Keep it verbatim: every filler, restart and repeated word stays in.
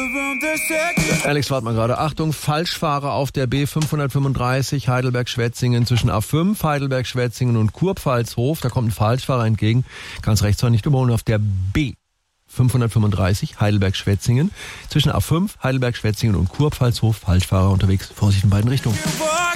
Alex, warte mal gerade. Achtung, Falschfahrer auf der B fünfhundertfünfunddreißig Heidelberg-Schwetzingen zwischen A fünf, Heidelberg-Schwetzingen und Kurpfalzhof. Da kommt ein Falschfahrer entgegen. Ganz rechts soll nicht überholen. Auf der B fünfhundertfünfunddreißig Heidelberg-Schwetzingen zwischen A fünf, Heidelberg-Schwetzingen und Kurpfalzhof. Falschfahrer unterwegs. Vorsicht in beiden Richtungen.